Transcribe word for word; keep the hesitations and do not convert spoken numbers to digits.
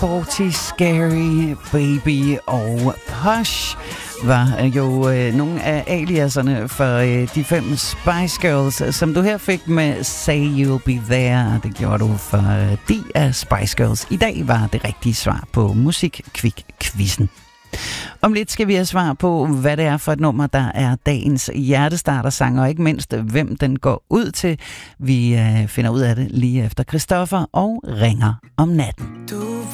Sporty, Scary, Baby og Posh var jo øh, nogle af aliaserne for øh, de fem Spice Girls, som du her fik med Say You'll Be There. Det gjorde du for øh, de af Spice Girls. I dag var det rigtige svar på Musik-Kvik-quizzen. Om lidt skal vi have svar på, hvad det er for et nummer, der er dagens hjertestartersang, og ikke mindst, hvem den går ud til. Vi øh, finder ud af det lige efter Christoffer og Ringer om natten. Du